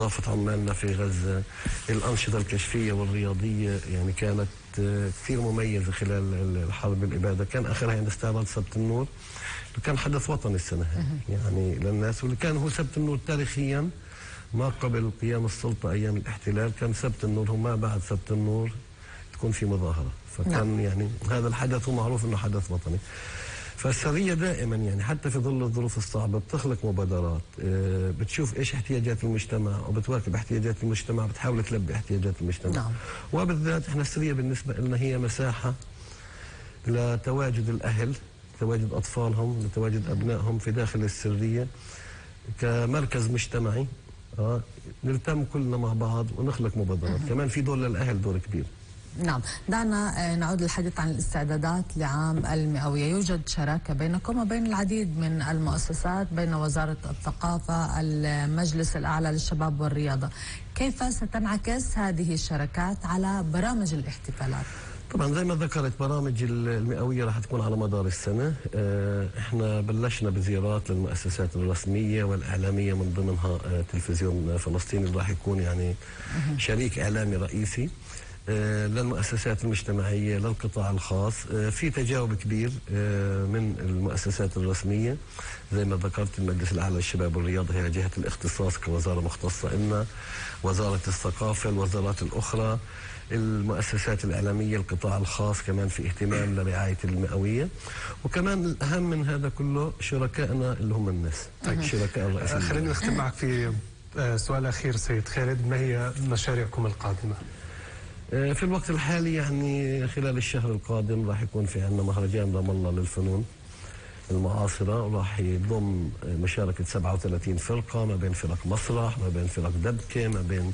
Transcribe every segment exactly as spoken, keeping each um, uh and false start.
إضافة عمالنا في غزة، الأنشطة الكشفية والرياضية يعني كانت كثير مميزة خلال الحرب الإبادة. كان آخرها عند استعراض سبت النور، كان حدث وطني السنة يعني للناس، واللي كان هو سبت النور تاريخيا ما قبل قيام السلطة أيام الاحتلال. كان سبت النور وما بعد سبت النور تكون في مظاهرة، فكان نعم. يعني هذا الحدث هو معروف أنه حدث وطني. فالسرية دائما يعني حتى في ظل الظروف الصعبة بتخلق مبادرات، بتشوف ايش احتياجات المجتمع وبتواكب احتياجات المجتمع، بتحاول تلبي احتياجات المجتمع. نعم. وبالذات احنا السرية بالنسبة لنا هي مساحة لتواجد الأهل، تواجد أطفالهم، لتواجد أبنائهم في داخل السرية كمركز مجتمعي. اه نلتم كلنا مع بعض ونخلق مبادرات. كمان في دور للأهل، دور كبير. نعم، دعنا نعود للحديث عن الاستعدادات لعام المئوية. يوجد شراكة بينكم وبين العديد من المؤسسات، بين وزارة الثقافة، المجلس الأعلى للشباب والرياضة. كيف ستنعكس هذه الشراكات على برامج الاحتفالات؟ طبعا زي ما ذكرت برامج المئوية راح تكون على مدار السنة. احنا بلشنا بزيارات للمؤسسات الرسمية والإعلامية، من ضمنها تلفزيون فلسطين اللي راح يكون يعني شريك إعلامي رئيسي، للمؤسسات المجتمعية، للقطاع الخاص. في تجاوب كبير من المؤسسات الرسمية زي ما ذكرت. المجلس الأعلى للشباب والرياضة هي جهة الاختصاص كوزارة مختصة إلنا، وزارة الثقافة، الوزارات الأخرى، المؤسسات الإعلامية، القطاع الخاص كمان في اهتمام لرعاية المئوية. وكمان الأهم من هذا كله شركائنا اللي هم الناس، الشركاء الرئيسيين. خليني نختم معك في سؤال أخير سيد خالد، ما هي مشاريعكم القادمة؟ في الوقت الحالي يعني خلال الشهر القادم راح يكون في عندنا مهرجان رام الله للفنون المعاصرة، وراح يضم مشاركة سبعة وثلاثين فرقة، ما بين فرق مسرح، ما بين فرق دبكة، ما بين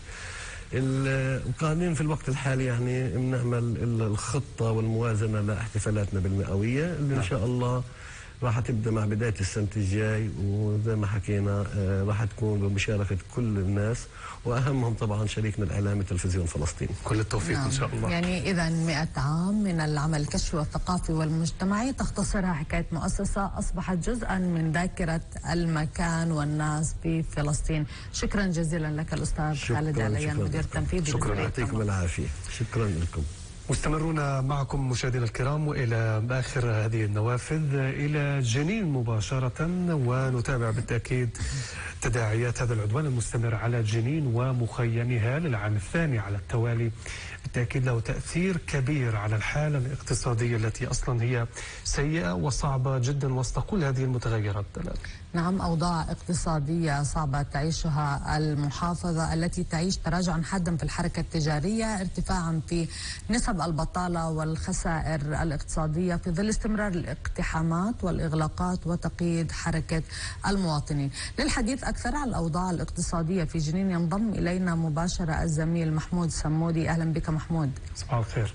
القادمين. في الوقت الحالي يعني بنعمل الخطة والموازنة لاحتفالاتنا بالمئوية اللي إن شاء الله راح تبدأ مع بداية السنة الجاي، وزي ما حكينا راح تكون بمشاركة كل الناس، وأهمهم طبعا شريكنا الإعلامي تلفزيون فلسطين. كل التوفيق. نعم. إن شاء الله. يعني إذا مئة عام من العمل الكشفي والثقافي والمجتمعي تختصرها حكاية مؤسسة أصبحت جزءا من ذاكرة المكان والناس في فلسطين. شكرا جزيلا لك الأستاذ خالد عليان، مدير تنفيذي. شكرا، يعطيكم العافية. شكرا لكم. مستمرون معكم مشاهدينا الكرام، وإلى آخر هذه النوافذ إلى جنين مباشرة، ونتابع بالتأكيد تداعيات هذا العدوان المستمر على جنين ومخيمها للعام الثاني على التوالي. بالتأكيد له تأثير كبير على الحالة الاقتصادية التي أصلا هي سيئة وصعبة جدا وسط كل هذه المتغيرات. نعم، أوضاع اقتصادية صعبة تعيشها المحافظة التي تعيش تراجعا حادا في الحركة التجارية، ارتفاعا في نسب البطالة والخسائر الاقتصادية في ظل استمرار الاقتحامات والإغلاقات وتقييد حركة المواطنين. للحديث أكثر عن الأوضاع الاقتصادية في جنين ينضم إلينا مباشرة الزميل محمود سمودي. أهلا بك محمود. صباح الخير.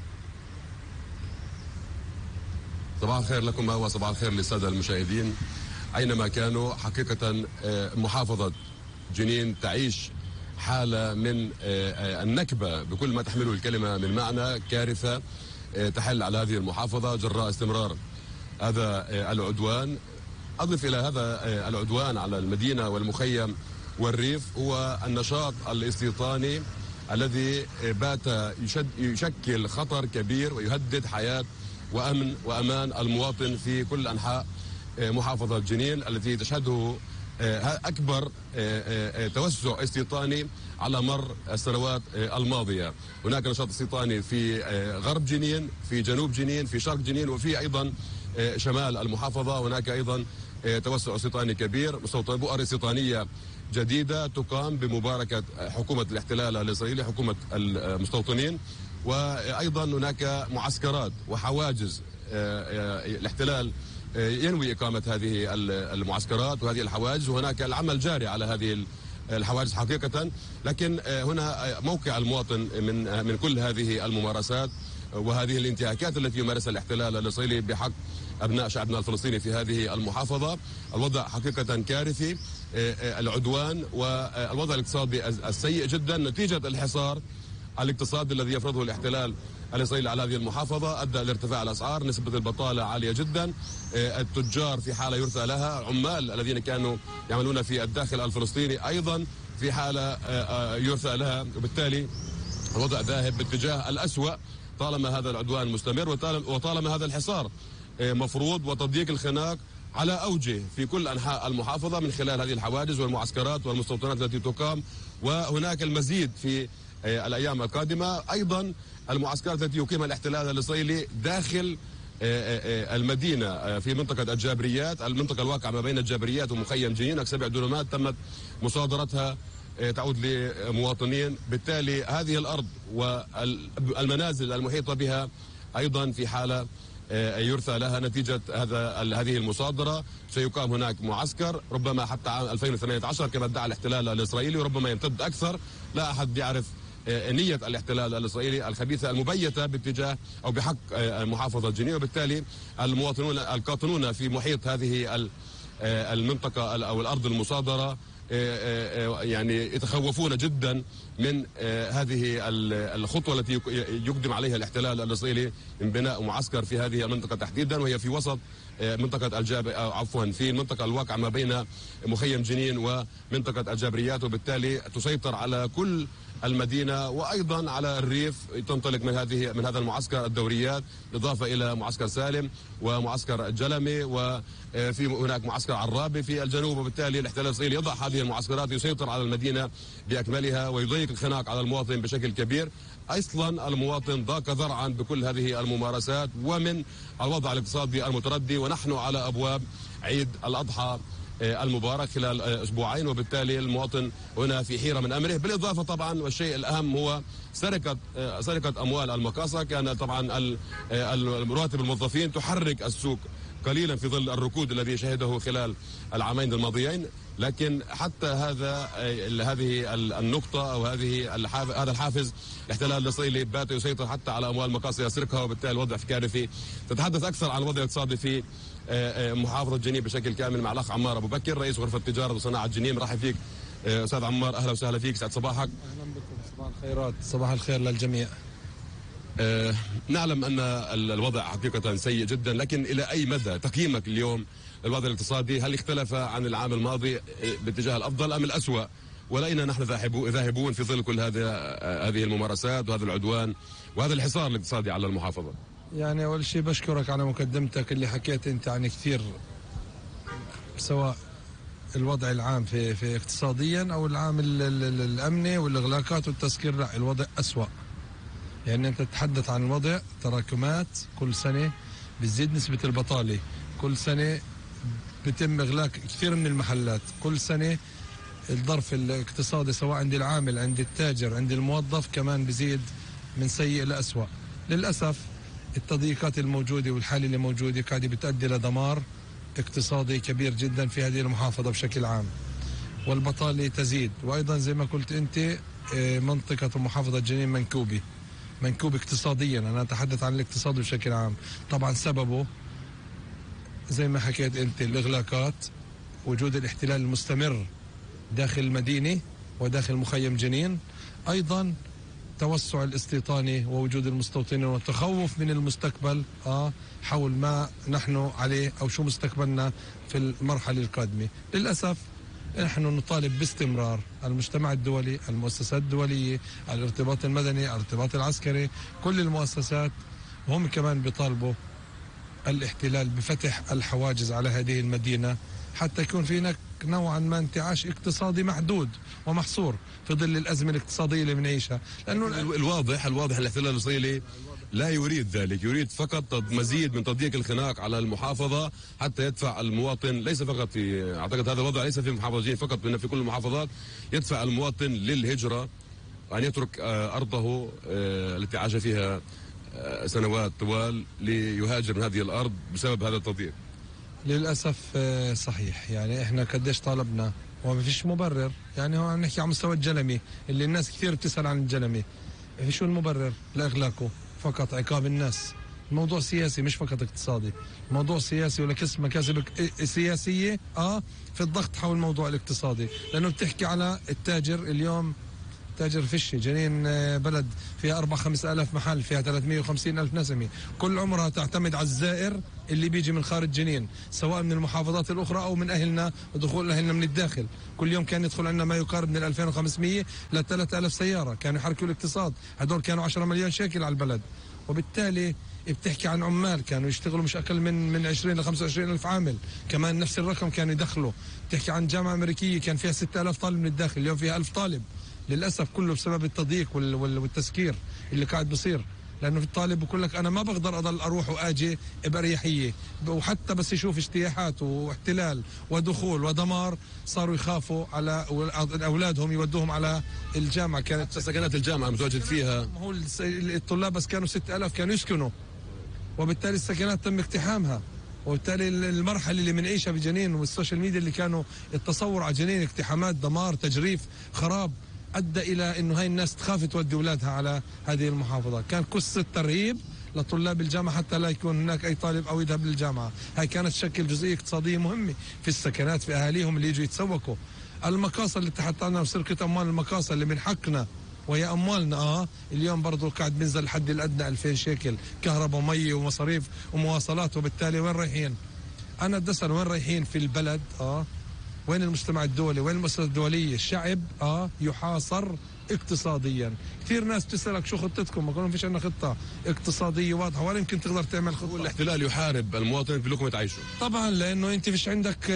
صباح الخير لكم وصباح الخير للسادة المشاهدين أينما كانوا. حقيقة محافظة جنين تعيش حالة من النكبة بكل ما تحمله الكلمة من معنى. كارثة تحل على هذه المحافظة جراء استمرار هذا العدوان. أضف إلى هذا العدوان على المدينة والمخيم والريف هو النشاط الاستيطاني الذي بات يشكل خطر كبير ويهدد حياة وأمن وأمان المواطن في كل أنحاء محافظة جنين التي تشهده أكبر توسع استيطاني على مر السنوات الماضية. هناك نشاط استيطاني في غرب جنين، في جنوب جنين، في شرق جنين، وفي أيضا شمال المحافظة. هناك أيضا توسع استيطاني كبير، بؤر استيطانية جديدة تقام بمباركة حكومة الاحتلال الإسرائيلي، حكومة المستوطنين. وأيضا هناك معسكرات وحواجز الاحتلال ينوي إقامة هذه المعسكرات وهذه الحواجز، وهناك العمل جاري على هذه الحواجز حقيقة. لكن هنا موقع المواطن من من كل هذه الممارسات وهذه الانتهاكات التي يمارسها الاحتلال الإسرائيلي بحق أبناء شعبنا الفلسطيني في هذه المحافظة. الوضع حقيقة كارثي، العدوان والوضع الاقتصادي السيء جدا نتيجة الحصار الاقتصادي الذي يفرضه الاحتلال الإسرائيلي على هذه المحافظة أدى لارتفاع الأسعار، نسبة البطالة عالية جدا، التجار في حالة يرثى لها، عمال الذين كانوا يعملون في الداخل الفلسطيني أيضا في حالة يرثى لها، وبالتالي الوضع ذاهب باتجاه الأسوأ طالما هذا العدوان مستمر وطالما هذا الحصار مفروض، وتضييق الخناق على أوجه في كل أنحاء المحافظة من خلال هذه الحواجز والمعسكرات والمستوطنات التي تقام. وهناك المزيد في الأيام القادمة، أيضا المعسكرات التي يقيمها الاحتلال الإسرائيلي داخل المدينة في منطقة الجابريات، المنطقة الواقعة ما بين الجابريات ومخيم جنين، سبع دونمات تمت مصادرتها تعود لمواطنين. بالتالي هذه الأرض والمنازل المحيطة بها أيضا في حالة يرثى لها نتيجة هذا هذه المصادرة. سيقام هناك معسكر ربما حتى عام ألفين وثمانية عشر كما ادعى الاحتلال الإسرائيلي، وربما يمتد أكثر. لا أحد يعرف نية الاحتلال الإسرائيلي الخبيثة المبيتة باتجاه أو بحق محافظة جنين، وبالتالي المواطنون القاطنون في محيط هذه المنطقة أو الأرض المصادرة يعني يتخوفون جدا من هذه الخطوة التي يقدم عليها الاحتلال الإسرائيلي من بناء معسكر في هذه المنطقة تحديدا، وهي في وسط منطقة الجاب عفوا في المنطقة الواقعة ما بين مخيم جنين ومنطقة الجابريات، وبالتالي تسيطر على كل المدينة وأيضا على الريف. تنطلق من هذه من هذا المعسكر الدوريات، إضافة إلى معسكر سالم ومعسكر جلمي، وفي هناك معسكر عرابي في الجنوب. وبالتالي الاحتلال الإسرائيلي يضع هذه المعسكرات، يسيطر على المدينة بأكملها ويضيق الخناق على المواطن بشكل كبير. أصلا المواطن ضاق ذرعا بكل هذه الممارسات ومن الوضع الاقتصادي المتردي، ونحن على أبواب عيد الأضحى المبارك خلال أسبوعين، وبالتالي المواطن هنا في حيرة من أمره. بالإضافة طبعا والشيء الأهم هو سرقة سرقة أموال المقاصة. كان طبعا رواتب الموظفين تحرك السوق قليلا في ظل الركود الذي شهده خلال العامين الماضيين، لكن حتى هذا هذه النقطة أو هذه هذا الحافز الاحتلال الإسرائيلي بات يسيطر حتى على أموال مقاصة يسرقها، وبالتالي الوضع في كارثي. تتحدث أكثر عن الوضع الاقتصادي في محافظة جنين بشكل كامل مع الأخ عمار أبو بكر رئيس غرفة تجارة وصناعة جنين. مرحب فيك أستاذ عمار، أهلا وسهلا فيك، سعد صباحك. أهلا بكم، صباح الخيرات، صباح الخير للجميع. أه نعلم أن الوضع حقيقة سيء جدا، لكن إلى أي مدى تقييمك اليوم الوضع الاقتصادي؟ هل اختلف عن العام الماضي باتجاه الأفضل أم الأسوأ؟ ولأين نحن ذاهبون في ظل كل هذه هذه الممارسات وهذا العدوان وهذا الحصار الاقتصادي على المحافظة؟ يعني أول شيء بشكرك على مقدمتك اللي حكيت أنت عن كثير، سواء الوضع العام في في اقتصاديا أو العام الأمني والإغلاقات والتسكير. لا، الوضع أسوأ. يعني أنت تتحدث عن الوضع تراكمات، كل سنة بتزيد نسبة البطالة، كل سنة بتم إغلاق كثير من المحلات، كل سنة الظرف الاقتصادي سواء عند العامل عند التاجر عند الموظف كمان بزيد من سيء لأسوأ. للأسف التضييقات الموجودة والحالة اللي موجودة قاعدة بتؤدي لدمار اقتصادي كبير جدا في هذه المحافظة بشكل عام، والبطالة تزيد. وأيضا زي ما قلت أنت منطقة محافظة جنين منكوبة منكوب اقتصاديا. أنا أتحدث عن الاقتصاد بشكل عام، طبعا سببه زي ما حكيت أنت الإغلاقات، وجود الاحتلال المستمر داخل المدينة وداخل مخيم جنين، أيضا توسع الاستيطاني ووجود المستوطنين والتخوف من المستقبل آه حول ما نحن عليه أو شو مستقبلنا في المرحلة القادمة. للأسف نحن نطالب باستمرار المجتمع الدولي، المؤسسات الدولية، الارتباط المدني، الارتباط العسكري، كل المؤسسات هم كمان بيطالبوا الاحتلال بفتح الحواجز على هذه المدينة حتى يكون في هناك نوعا ما انتعاش اقتصادي محدود ومحصور في ظل الأزمة الاقتصادية اللي بنعيشها. لأنه الواضح الواضح الاحتلال الإسرائيلي لا يريد ذلك، يريد فقط مزيد من تضييق الخناق على المحافظة حتى يدفع المواطن، ليس فقط في أعتقد هذا الوضع ليس في محافظة جنين فقط، في كل المحافظات، يدفع المواطن للهجرة وأن يترك أرضه التي عاش فيها سنوات طوال ليهاجر من هذه الأرض بسبب هذا التضييق. للأسف صحيح. يعني إحنا قديش طالبنا وما فيش مبرر. يعني هو نحكي عن مستوى الجلمي اللي الناس كثير بتسأل عن الجلمي، شو المبرر لإغلاقه؟ فقط عقاب الناس. الموضوع سياسي مش فقط اقتصادي، موضوع سياسي ولكسب مكاسب سياسية اه في الضغط حول الموضوع الاقتصادي. لأنه بتحكي على التاجر اليوم، تاجر فشي جنين بلد فيها أربع خمس آلاف محل، فيها ثلاثمئة وخمسين ألف نسمة، كل عمرها تعتمد على الزائر اللي بيجي من خارج جنين، سواء من المحافظات الأخرى أو من أهلنا ودخول أهلنا من الداخل. كل يوم كان يدخل عندنا ما يقارب من ألفين وخمسمية ل ثلاثة آلاف سيارة، كانوا يحركوا الاقتصاد. هدول كانوا عشرة مليون شيكل على البلد، وبالتالي بتحكي عن عمال كانوا يشتغلوا مش أقل من من عشرين ل خمسة وعشرين ألف عامل، كمان نفس الرقم كانوا يدخلوا. بتحكي عن جامعة أمريكية كان فيها ستة آلاف طالب من الداخل، اليوم فيها ألف طالب. للأسف كله بسبب التضييق والتسكير اللي قاعد بصير، لأنه في الطالب بقول لك أنا ما بقدر أضل أروح وآجي بأريحية، وحتى بس يشوف اجتياحات واحتلال ودخول ودمار صاروا يخافوا على أولادهم يودوهم على الجامعة. كانت سكنات الجامعة متواجد فيها، هو الطلاب بس كانوا ستة آلاف كانوا يسكنوا، وبالتالي السكنات تم اقتحامها. وبالتالي المرحلة اللي بنعيشها بجنين والسوشيال ميديا اللي كانوا التصور على جنين اقتحامات دمار تجريف خراب أدى إلى أنه هاي الناس تخاف تودي أولادها على هذه المحافظة. كان قصة ترهيب لطلاب الجامعة حتى لا يكون هناك أي طالب أو يذهب للجامعة. هاي كانت تشكل جزئية اقتصادية مهمة في السكنات في أهاليهم اللي يجوا يتسوقوا. المقاصة اللي تحت عنا وسرقة أموال المقاصة اللي من حقنا وهي أموالنا آه اليوم برضو قاعد بينزل الحد الأدنى ألفين شيكل كهرباء ومية ومصاريف ومواصلات. وبالتالي وين رايحين؟ أنا بدي أسأل وين رايحين في البلد؟ آه وين المجتمع الدولي؟ وين المؤسسات الدولية؟ الشعب آه يحاصر اقتصاديا. كثير ناس بتسألك شو خطتكم؟ ما كنا فيش عندنا خطة اقتصادية واضحة ولا يمكن تقدر تعمل خطة. والاحتلال يحارب المواطن في لقمة عيشه طبعا، لأنه أنت فيش عندك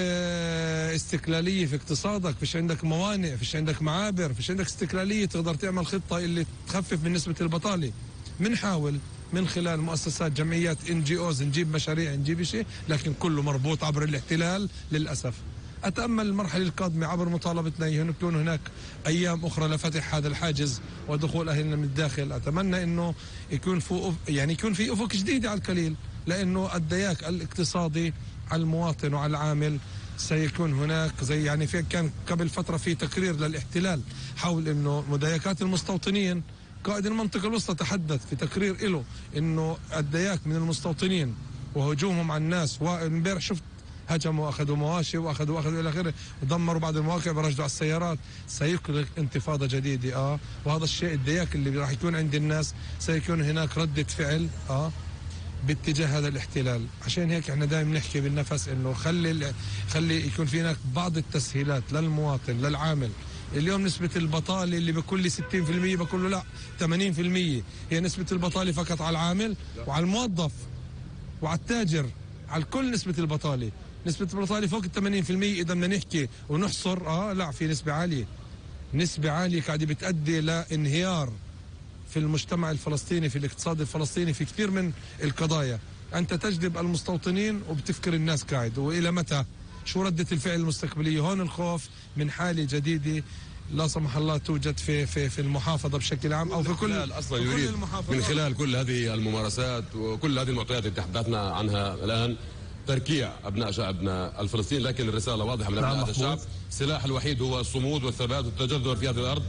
استقلالية في اقتصادك، فيش عندك موانئ، فيش عندك معابر، فيش عندك استقلالية تقدر تعمل خطة اللي تخفف من نسبة البطالة. بنحاول من خلال مؤسسات جمعيات ان جي اوز نجيب مشاريع نجيب شيء، لكن كله مربوط عبر الاحتلال للأسف. أتأمل المرحلة القادمة عبر مطالبتنا يكون هناك أيام أخرى لفتح هذا الحاجز ودخول أهلنا من الداخل. أتمنى إنه يكون في يعني يكون في أفق جديدة على القليل، لأنه الضياق الاقتصادي على المواطن وعلى العامل سيكون هناك زي يعني في كان قبل فترة في تقرير للاحتلال حول إنه مضايقات المستوطنين. قائد المنطقة الوسطى تحدث في تقرير له إنه الضياق من المستوطنين وهجومهم على الناس. وامبارح شفت هجموا واخذوا مواشي واخذوا واخذوا الى اخره ودمروا بعض المواقع برجعوا على السيارات. سيقلق انتفاضه جديده اه وهذا الشيء الضياق اللي راح يكون عند الناس سيكون هناك رده فعل اه باتجاه هذا الاحتلال. عشان هيك احنا دائما نحكي بالنفس انه خلي خلي يكون في هناك بعض التسهيلات للمواطن للعامل. اليوم نسبة البطالة اللي بقول لي ستين بالمئة بقول له لا ثمانين بالمئة هي نسبة البطالة فقط على العامل وعلى الموظف وعلى التاجر، على الكل نسبة البطالة. نسبة البطالة فوق ال ثمانين بالمئة إذا بدنا نحكي ونحصر اه لا في نسبة عالية، نسبة عالية قاعدة بتؤدي لانهيار في المجتمع الفلسطيني في الاقتصاد الفلسطيني في كثير من القضايا. أنت تجذب المستوطنين وبتفكر الناس قاعد، وإلى متى؟ شو ردة الفعل المستقبلية؟ هون الخوف من حالة جديدة لا سمح الله توجد في في في المحافظة بشكل عام أو في كل أصلا يريد من خلال كل هذه الممارسات وكل هذه المعطيات اللي تحدثنا عنها الآن تركيع أبناء شعبنا الفلسطيني. لكن الرسالة واضحة من أبناء هذا الشعب، السلاح الوحيد هو الصمود والثبات والتجذر في هذه الأرض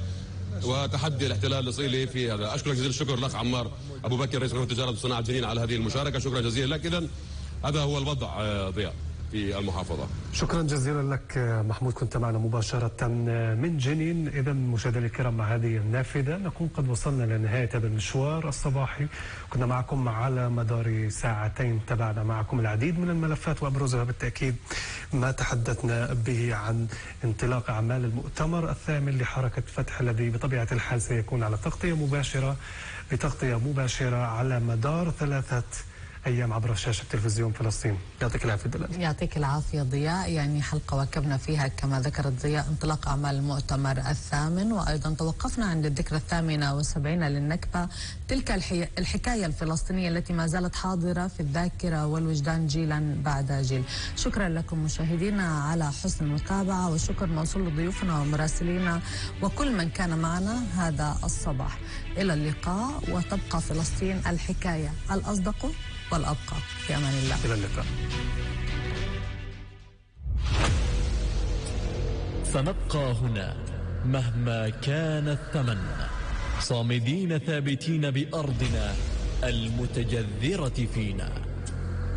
وتحدي الاحتلال الإسرائيلي في هذا. أشكرك جزيل الشكر الأخ عمار أبو بكر رئيس قسم تجارة وصناعة جنين على هذه المشاركة، شكرا جزيلا لك. إذن هذا هو الوضع ضياء في المحافظة. شكرا جزيلا لك محمود، كنت معنا مباشرة من جنين. إذا مشاهدينا الكرام مع هذه النافذة نكون قد وصلنا لنهاية هذا المشوار الصباحي. كنا معكم على مدار ساعتين، تابعنا معكم العديد من الملفات وأبرزها بالتأكيد ما تحدثنا به عن انطلاق أعمال المؤتمر الثامن لحركة فتح الذي بطبيعة الحال سيكون على تغطية مباشرة بتغطية مباشرة على مدار ثلاثة أيام عبر شاشة تلفزيون فلسطين. يعطيك العافية دلال. يعطيك العافية ضياء. يعني حلقة واكبنا فيها كما ذكرت ضياء انطلاق أعمال المؤتمر الثامن، وأيضا توقفنا عند الذكرى الثامنة والسبعين للنكبة، تلك الحكاية الفلسطينية التي ما زالت حاضرة في الذاكرة والوجدان جيلا بعد جيل. شكرا لكم مشاهدينا على حسن المتابعة، والشكر موصول لضيوفنا ومراسلينا وكل من كان معنا هذا الصباح. إلى اللقاء، وتبقى فلسطين الحكاية الأصدق والأبقى. في أمان الله. إلى اللقاء. سنبقى هنا مهما كان الثمن، صامدين ثابتين بأرضنا المتجذرة فينا.